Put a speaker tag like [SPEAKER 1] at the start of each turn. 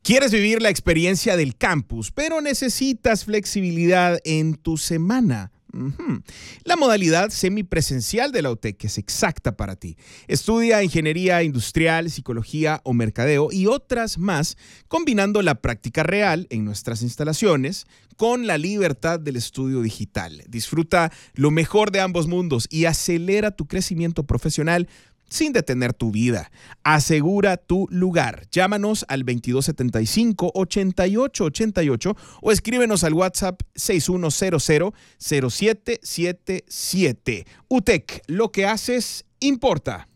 [SPEAKER 1] Quieres vivir la experiencia del campus, pero necesitas flexibilidad en tu semana. La modalidad semipresencial de la UTEC es exacta para ti. Estudia ingeniería industrial, psicología o mercadeo y otras más, combinando la práctica real en nuestras instalaciones con la libertad del estudio digital. Disfruta lo mejor de ambos mundos y acelera tu crecimiento profesional sin detener tu vida. Asegura tu lugar. Llámanos al 2275-8888 o escríbenos al WhatsApp 6100-0777. UTEC, lo que haces importa.